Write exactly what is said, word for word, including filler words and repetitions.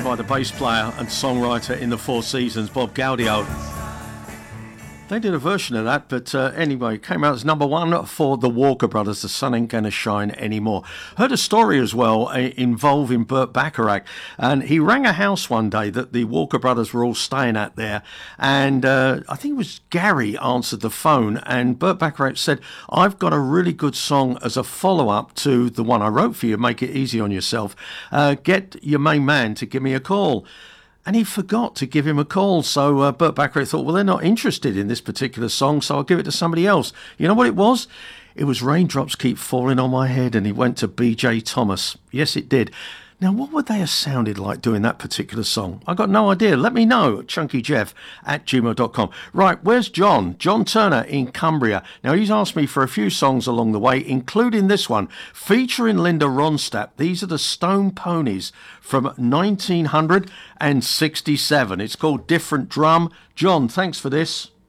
by the bass player and songwriter in the Four Seasons, Bob Gaudio. They did a version of that, but uh, anyway, it came out as number one for the Walker Brothers, The Sun Ain't Gonna Shine Anymore. Heard a story as well uh, involving Burt Bacharach, and he rang a house one day that the Walker Brothers were all staying at there, and uh, I think it was Gary answered the phone, and Burt Bacharach said, I've got a really good song as a follow-up to the one I wrote for you, Make It Easy on Yourself. Uh, get your main man to give me a call. And he forgot to give him a call. So uh, Burt Bacharach thought, well, they're not interested in this particular song, so I'll give it to somebody else. You know what it was? It was Raindrops Keep Falling on My Head, and he went to B J Thomas. Yes, it did. Now, what would they have sounded like doing that particular song? I got no idea. Let me know at chunkyjeff at gmail dot com. Right, where's John? John Turner in Cumbria. Now, he's asked me for a few songs along the way, including this one, featuring Linda Ronstadt. These are the Stone Ponies from nineteen sixty-seven. It's called Different Drum. John, thanks for this.